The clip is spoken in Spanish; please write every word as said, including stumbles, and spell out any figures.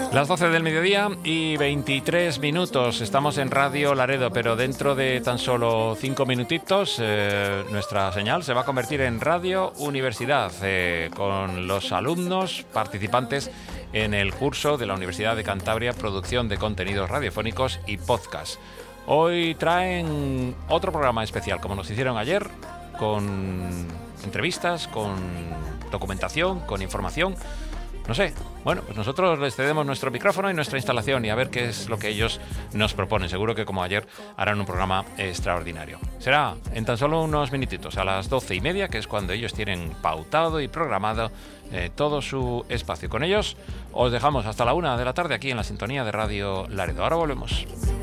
Las doce del mediodía y veintitrés minutos. Estamos en Radio Laredo, pero dentro de tan solo cinco minutitos eh, nuestra señal se va a convertir en Radio Universidad, eh, con los alumnos participantes en el curso de la Universidad de Cantabria, Producción de Contenidos Radiofónicos y Podcast. Hoy traen otro programa especial, como nos hicieron ayer, con entrevistas, con documentación, con información. No sé, bueno, pues nosotros les cedemos nuestro micrófono y nuestra instalación y a ver qué es lo que ellos nos proponen. Seguro que como ayer harán un programa extraordinario. Será en tan solo unos minutitos, a las doce y media, que es cuando ellos tienen pautado y programado eh, todo su espacio. Con ellos os dejamos hasta la una de la tarde aquí en la sintonía de Radio Laredo. Ahora volvemos.